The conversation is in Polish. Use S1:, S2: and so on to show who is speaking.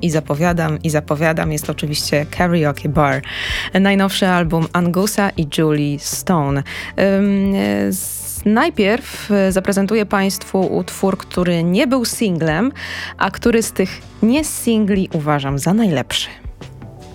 S1: zapowiadam. Jest to oczywiście Karaoke Bar. Najnowszy album Angusa i Julie Stone. Najpierw zaprezentuję Państwu utwór, który nie był singlem, a który z tych nie singli uważam za najlepszy.